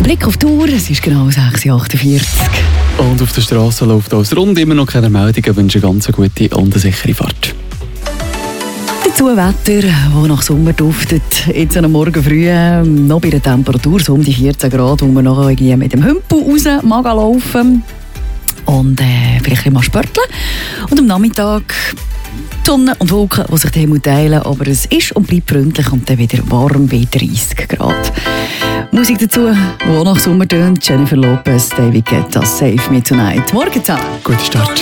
Blick auf die Uhr, es ist genau 6.48 Uhr. Und auf der Straße läuft alles rund, immer noch keine Meldungen. Wünsche ganz eine gute und eine sichere Fahrt. Dazu Wetter, das nach Sommer duftet. Jetzt am Morgen früh noch bei der Temperatur, so um die 14 Grad, wo man noch irgendwie mit dem Hümpel raus mag laufen und vielleicht mal spörteln. Und am Nachmittag die Sonne und Wolken, die sich dem teilen, aber es ist und bleibt freundlich und dann wieder warm bei 30 Grad. Musik dazu, die auch nach Sommer tönt. Jennifer Lopez, David Guetta, Save Me Tonight. Morgen zusammen. Guten Start.